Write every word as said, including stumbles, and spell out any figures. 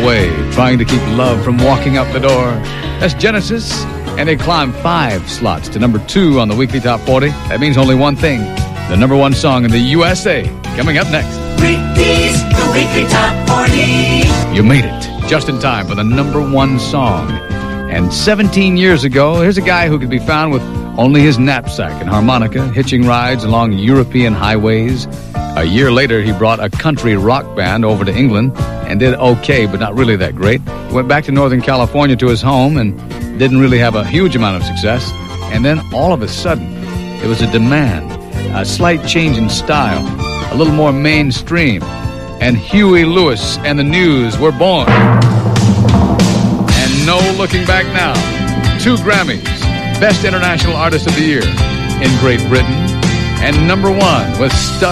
away, trying to keep love from walking out the door. That's Genesis, and they climbed five slots to number two on the Weekly Top forty. That means only one thing, the number one song in the U S A. Coming up next. Rigby's The Weekly Top forty. You made it just in time for the number one song. And seventeen years ago, here's a guy who could be found with only his knapsack and harmonica, hitching rides along European highways. A year later, he brought a country rock band over to England and did okay, but not really that great. He went back to Northern California to his home and didn't really have a huge amount of success. And then all of a sudden, there was a demand, a slight change in style, a little more mainstream. And Huey Lewis and the News were born. And no looking back now. Two Grammys, Best International Artist of the Year in Great Britain, and number one with Stuck